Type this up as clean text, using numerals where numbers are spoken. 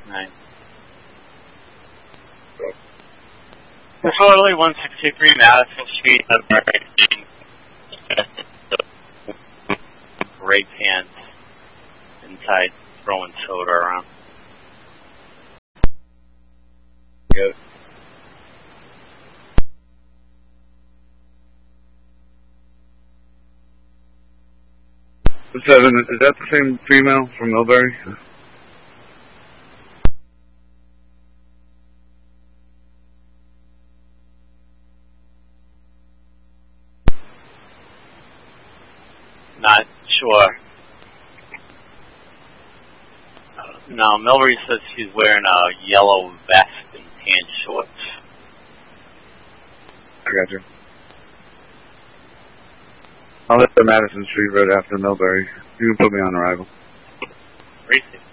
Nice. Totally 163 Madison Street, great pants inside throwing soda around. Good. Seven, is that the same female from Millbury? Not sure. No, Millbury says she's wearing a yellow vest and tan shorts. I got you. I'll hit the Madison Street right after Millbury. You can put me on arrival. Racing.